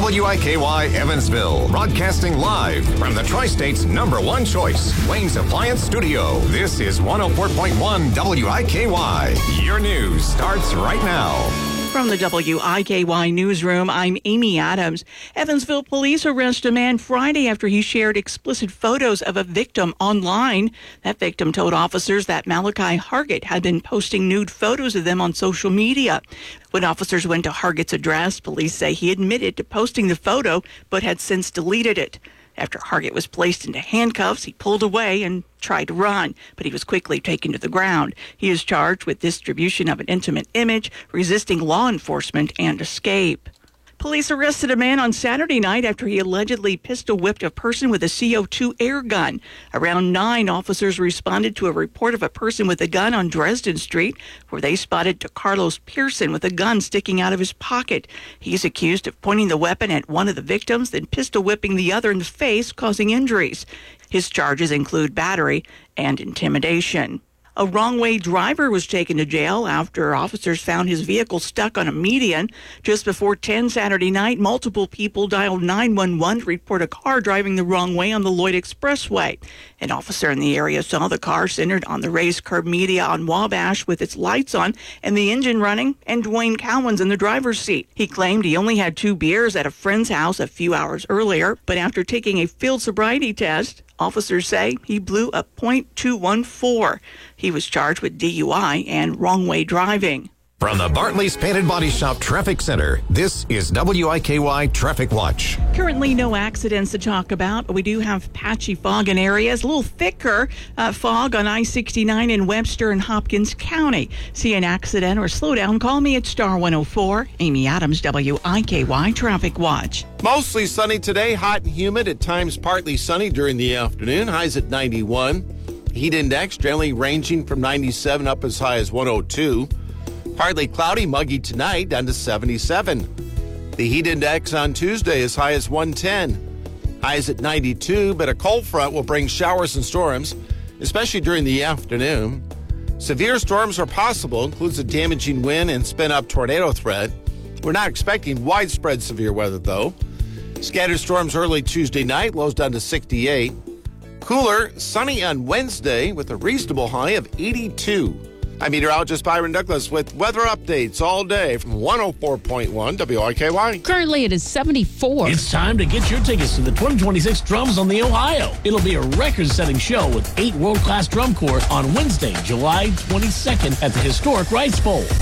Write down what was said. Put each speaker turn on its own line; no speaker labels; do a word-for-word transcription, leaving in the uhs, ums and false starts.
W I K Y Evansville, broadcasting live from the Tri-State's number one choice, Wayne's Appliance Studio. This is one oh four point one W I K Y. Your news starts right now.
From the W I K Y newsroom, I'm Amy Adams. Evansville police arrest a man Friday after he shared explicit photos of a victim online. That victim told officers that Malachi Hargett had been posting nude photos of them on social media. When officers went to Hargett's address, police say he admitted to posting the photo but had since deleted it. After Hargett was placed into handcuffs, he pulled away and tried to run, but he was quickly taken to the ground. He is charged with distribution of an intimate image, resisting law enforcement, and escape. Police arrested a man on Saturday night after he allegedly pistol-whipped a person with a C O two air gun. Around nine, officers responded to a report of a person with a gun on Dresden Street, where they spotted DeCarlos Pearson with a gun sticking out of his pocket. He is accused of pointing the weapon at one of the victims, then pistol-whipping the other in the face, causing injuries. His charges include battery and intimidation. A wrong-way driver was taken to jail after officers found his vehicle stuck on a median. Just before ten Saturday night, multiple people dialed nine one one to report a car driving the wrong way on the Lloyd Expressway. An officer in the area saw the car centered on the raised curb media on Wabash with its lights on and the engine running, and Dwayne Cowens in the driver's seat. He claimed he only had two beers at a friend's house a few hours earlier, but after taking a field sobriety test, officers say he blew a point two one four. He was charged with D U I and wrong-way driving.
From the Bartley's Painted Body Shop Traffic Center, this is W I K Y Traffic Watch.
Currently no accidents to talk about, but we do have patchy fog in areas, a little thicker uh, fog on I sixty-nine in Webster and Hopkins County. See an accident or slow down, call me at star one oh four. Amy Adams, W I K Y Traffic Watch.
Mostly sunny today, hot and humid, at times partly sunny during the afternoon, highs at ninety-one. Heat index generally ranging from ninety-seven up as high as one oh two. Partly cloudy, muggy tonight, down to seventy-seven. The heat index on Tuesday as high as one ten. Highs at ninety-two, but a cold front will bring showers and storms, especially during the afternoon. Severe storms are possible, includes a damaging wind and spin-up tornado threat. We're not expecting widespread severe weather, though. Scattered storms early Tuesday night, lows down to sixty-eight. Cooler, sunny on Wednesday with a reasonable high of eighty-two. I'm meteorologist Byron Douglas with weather updates all day from one oh four point one W I K Y.
Currently, it is seventy-four.
It's time to get your tickets to the twenty twenty-six Drums on the Ohio. It'll be a record-setting show with eight world-class drum corps on Wednesday, July twenty-second at the historic Rice Bowl.